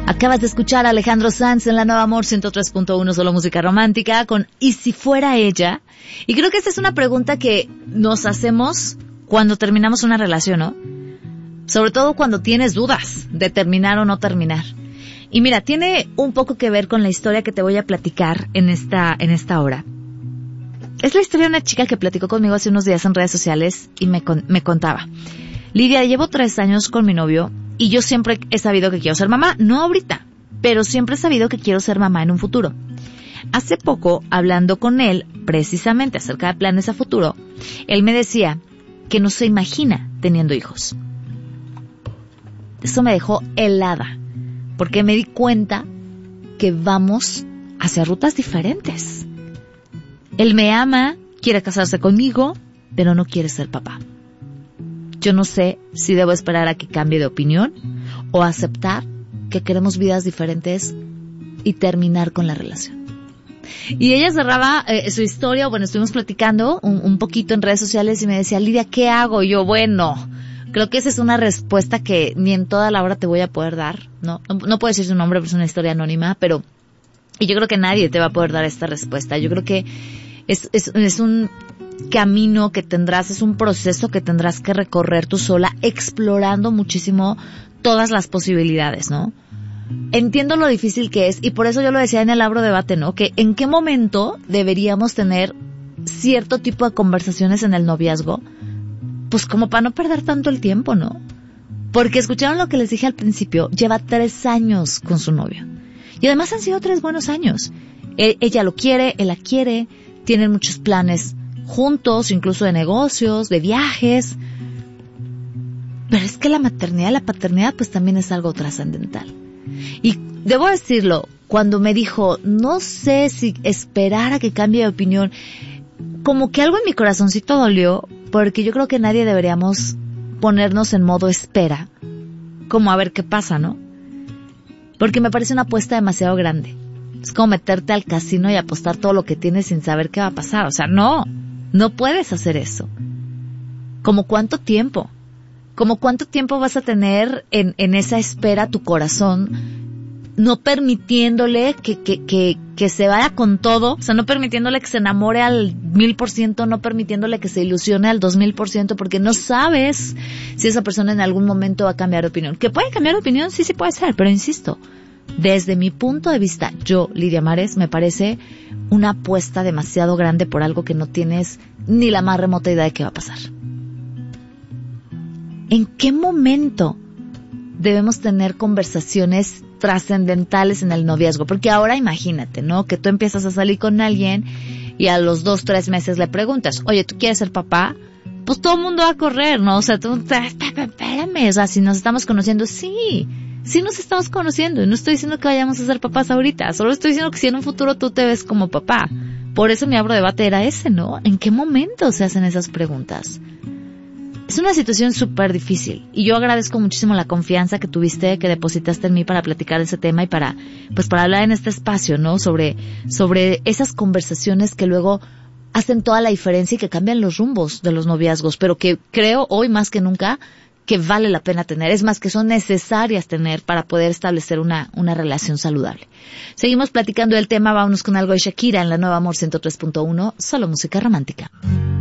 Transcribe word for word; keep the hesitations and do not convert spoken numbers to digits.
Acabas de escuchar a Alejandro Sanz en La Nueva Amor ciento tres punto uno, solo música romántica, con ¿y si fuera ella? Y creo que esta es una pregunta que nos hacemos cuando terminamos una relación, ¿no? Sobre todo cuando tienes dudas de terminar o no terminar. Y mira, tiene un poco que ver con la historia que te voy a platicar en esta, en esta hora. Es la historia de una chica que platicó conmigo hace unos días en redes sociales y me, con, me contaba. Lidia, llevo tres años con mi novio y yo siempre he sabido que quiero ser mamá, no ahorita, pero siempre he sabido que quiero ser mamá en un futuro. Hace poco, hablando con él, precisamente acerca de planes a futuro, él me decía que no se imagina teniendo hijos. Eso me dejó helada, porque me di cuenta que vamos hacia rutas diferentes. Él me ama, quiere casarse conmigo, pero no quiere ser papá. Yo no sé si debo esperar a que cambie de opinión o aceptar que queremos vidas diferentes y terminar con la relación. Y ella cerraba eh, su historia, bueno, estuvimos platicando un, un poquito en redes sociales y me decía, Lidia, ¿qué hago? Y yo, bueno, creo que esa es una respuesta que ni en toda la hora te voy a poder dar, ¿no? No, no puedo decir su nombre, pero es una historia anónima, pero, y yo creo que nadie te va a poder dar esta respuesta. Yo creo que es, es, es un camino que tendrás, es un proceso que tendrás que recorrer tú sola, explorando muchísimo todas las posibilidades, ¿no? Entiendo lo difícil que es, y por eso yo lo decía en el Abro Debate, ¿no? Que en qué momento deberíamos tener cierto tipo de conversaciones en el noviazgo, pues como para no perder tanto el tiempo, ¿no? Porque escucharon lo que les dije al principio, lleva tres años con su novio. Y además han sido tres buenos años. E- ella lo quiere, él la quiere, tienen muchos planes juntos, incluso de negocios, de viajes. Pero es que la maternidad y la paternidad pues también es algo trascendental. Y debo decirlo, cuando me dijo, no sé si esperar a que cambie de opinión, como que algo en mi corazoncito dolió, porque yo creo que nadie deberíamos ponernos en modo espera, como a ver qué pasa, ¿no? Porque me parece una apuesta demasiado grande. Es como meterte al casino y apostar todo lo que tienes sin saber qué va a pasar. O sea, no, no puedes hacer eso. ¿Como cuánto tiempo? ¿Como cuánto tiempo vas a tener en, en esa espera tu corazón, no permitiéndole que, que, que, que se vaya con todo? O sea, no permitiéndole que se enamore al mil por ciento, no permitiéndole que se ilusione al dos mil por ciento, porque no sabes si esa persona en algún momento va a cambiar de opinión. ¿Que puede cambiar de opinión? Sí, sí puede ser, pero insisto, desde mi punto de vista, yo, Lidia Mares, me parece una apuesta demasiado grande por algo que no tienes ni la más remota idea de qué va a pasar. ¿En qué momento debemos tener conversaciones trascendentales en el noviazgo? Porque ahora imagínate, ¿no? Que tú empiezas a salir con alguien y a los dos, tres meses le preguntas, oye, ¿tú quieres ser papá? Pues todo el mundo va a correr, ¿no? O sea, tú, espérame, o sea, si nos estamos conociendo, sí, sí nos estamos conociendo. Y no estoy diciendo que vayamos a ser papás ahorita, solo estoy diciendo que si en un futuro tú te ves como papá. Por eso mi Abro Debate era ese, ¿no? ¿En qué momento se hacen esas preguntas? Es una situación súper difícil y yo agradezco muchísimo la confianza que tuviste, que depositaste en mí para platicar de ese tema y para, pues para hablar en este espacio, ¿no? Sobre, sobre esas conversaciones que luego hacen toda la diferencia y que cambian los rumbos de los noviazgos, pero que creo hoy más que nunca que vale la pena tener, es más que son necesarias tener para poder establecer una, una relación saludable. Seguimos platicando del tema, vámonos con algo de Shakira en La Nueva Amor ciento tres punto uno, solo música romántica.